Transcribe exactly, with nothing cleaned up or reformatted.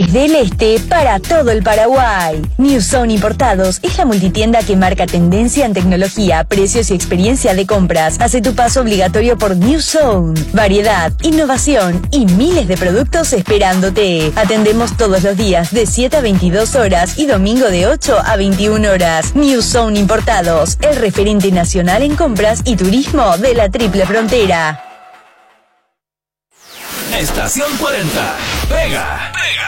desde el este para todo el Paraguay. New Zone Importados es la multitienda que marca tendencia en tecnología, precios y experiencia de compras. Hace tu paso obligatorio por New Zone. Variedad, innovación y miles de productos esperándote. Atendemos todos los días de siete a veintidós horas y domingo de ocho a veintiuna horas. New Zone Importados, el referente nacional en compras y turismo de la Triple Frontera. Estación cuarenta. Pega. Pega.